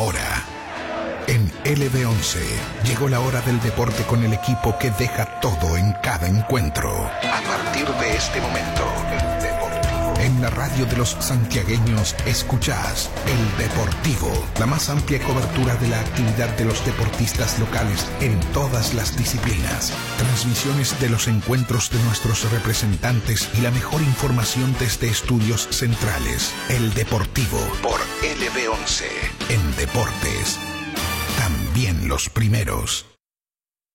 ahora. En LB11 llegó la hora del deporte con el equipo que deja todo en cada encuentro. A partir de este momento, en la radio de los santiagueños escuchás El Deportivo, la más amplia cobertura de la actividad de los deportistas locales en todas las disciplinas. Transmisiones de los encuentros de nuestros representantes y la mejor información desde estudios centrales. El Deportivo por LB11. En deportes, también los primeros.